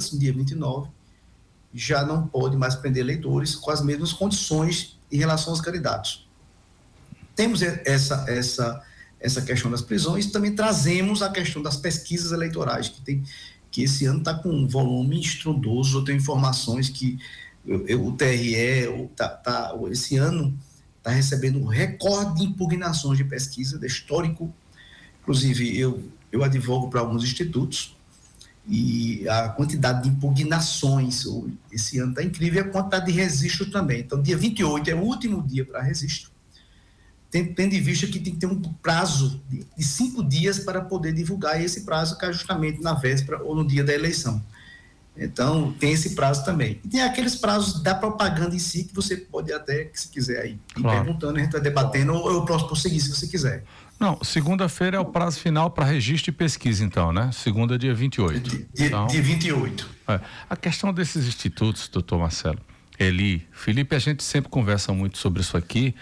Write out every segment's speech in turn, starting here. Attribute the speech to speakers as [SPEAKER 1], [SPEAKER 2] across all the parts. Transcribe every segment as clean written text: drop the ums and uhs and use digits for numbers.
[SPEAKER 1] antes, no dia 29, já não pode mais prender eleitores com as mesmas condições em relação aos candidatos. Temos essa questão das prisões, também trazemos a questão das pesquisas eleitorais, que esse ano está com um volume estrondoso. Eu tenho informações que o TRE esse ano está recebendo um recorde de impugnações de pesquisa, de histórico. Inclusive, eu advogo para alguns institutos, e a quantidade de impugnações esse ano está incrível, e a quantidade de registro também. Então, dia 28 é o último dia para registro, tendo em vista que tem que ter um prazo de 5 dias para poder divulgar, e esse prazo cai justamente na véspera ou no dia da eleição. Então, tem esse prazo também. E tem aqueles prazos da propaganda em si, que você pode até, se quiser, aí, ir perguntando, a gente está debatendo, ou eu posso prosseguir se você quiser.
[SPEAKER 2] Não, segunda-feira é o prazo final para registro e pesquisa, então, né? Segunda, dia 28.
[SPEAKER 1] Dia 28.
[SPEAKER 2] A questão desses institutos, doutor Marcelo, Felipe, a gente sempre conversa muito sobre isso aqui.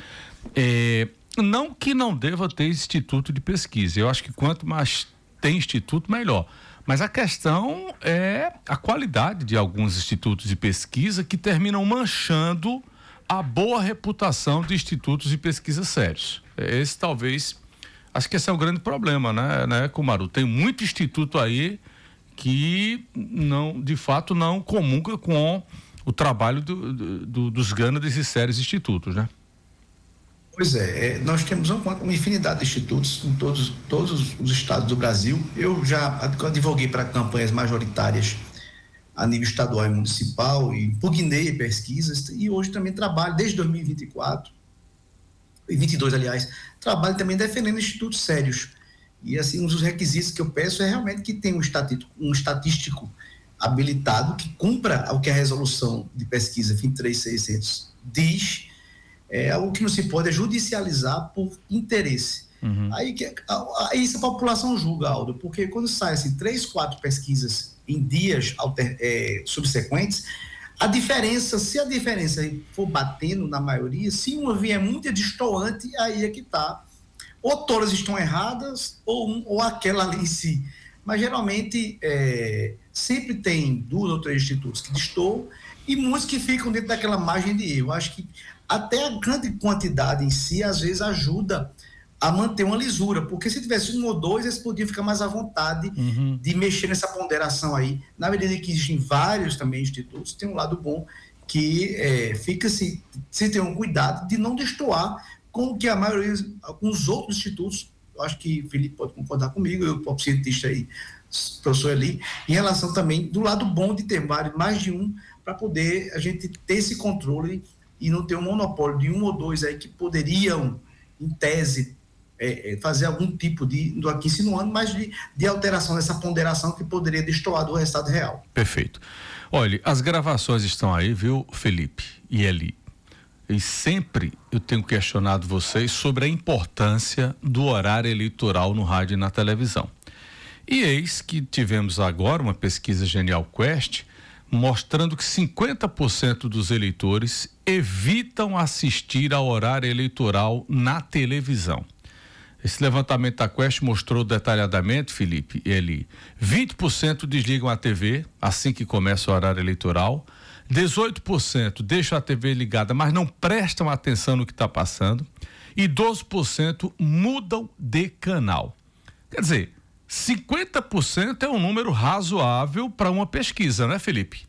[SPEAKER 2] Não que não deva ter instituto de pesquisa. Eu acho que quanto mais tem instituto, melhor. Mas a questão é a qualidade de alguns institutos de pesquisa que terminam manchando a boa reputação de institutos de pesquisa sérios. Esse talvez, acho que esse é o grande problema, né, Kumaru? Tem muito instituto aí que não, de fato, não comunga com o trabalho dos grandes desses sérios institutos, né?
[SPEAKER 1] Pois nós temos uma infinidade de institutos em todos os estados do Brasil. Eu já advoguei para campanhas majoritárias a nível estadual e municipal, e impugnei pesquisas, e hoje também trabalho, desde 2024, e 22, aliás, trabalho também defendendo institutos sérios. E, assim, um dos requisitos que eu peço é realmente que tenha um estatístico habilitado, que cumpra o que a resolução de pesquisa 23600 diz. O que não se pode é judicializar por interesse.
[SPEAKER 2] Uhum.
[SPEAKER 1] Aí isso a população julga, Aldo, porque quando sai assim, 3, 4 pesquisas em dias subsequentes, se a diferença for batendo na maioria, se uma vier muito destoante, aí é que está. Ou todas estão erradas, ou aquela ali em si. Mas geralmente sempre tem 2 ou 3 institutos que destoam, e muitos que ficam dentro daquela margem de erro. Acho que até a grande quantidade em si, às vezes, ajuda a manter uma lisura, porque se tivesse 1 ou 2, eles podiam ficar mais à vontade de mexer nessa ponderação aí. Na medida que existem vários também institutos, tem um lado bom que fica-se, se tem um cuidado de não destoar com o que a maioria, alguns outros institutos, eu acho que o Felipe pode concordar comigo, eu, como cientista aí, professor Eli, em relação também do lado bom de ter mais de um, para poder a gente ter esse controle e não ter um monopólio de 1 ou 2 aí que poderiam, em tese, fazer algum tipo não aqui insinuando, mas de alteração dessa ponderação que poderia destoar do resultado real.
[SPEAKER 2] Perfeito. Olha, as gravações estão aí, viu, Felipe e Eli? E sempre eu tenho questionado vocês sobre a importância do horário eleitoral no rádio e na televisão. E eis que tivemos agora uma pesquisa Genial Quest mostrando que 50% dos eleitores evitam assistir ao horário eleitoral na televisão. Esse levantamento da Quest mostrou detalhadamente, Felipe e Eli, 20% desligam a TV assim que começa o horário eleitoral, 18% deixam a TV ligada, mas não prestam atenção no que está passando, e 12% mudam de canal. Quer dizer, 50% é um número razoável para uma pesquisa, não é, Felipe?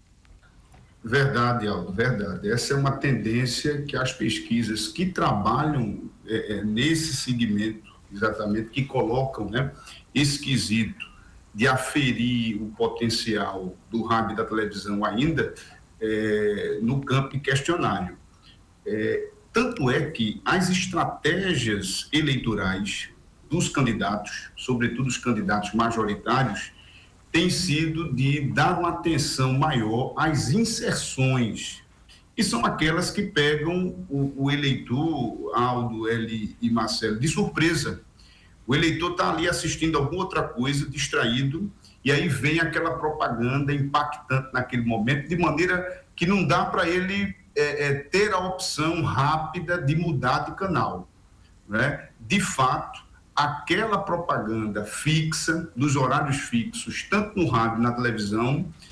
[SPEAKER 3] Verdade, Aldo, verdade. Essa é uma tendência que as pesquisas que trabalham nesse segmento, exatamente, que colocam, né, esse quesito de aferir o potencial do rádio e da televisão ainda no campo questionário. Tanto é que as estratégias eleitorais dos candidatos, sobretudo os candidatos majoritários, tem sido de dar uma atenção maior às inserções, que são aquelas que pegam o eleitor, Aldo, Eli e Marcelo, de surpresa. O eleitor está ali assistindo alguma outra coisa, distraído, e aí vem aquela propaganda impactante naquele momento, de maneira que não dá para ele ter a opção rápida de mudar de canal, né? De fato, aquela propaganda fixa, nos horários fixos, tanto no rádio e na televisão,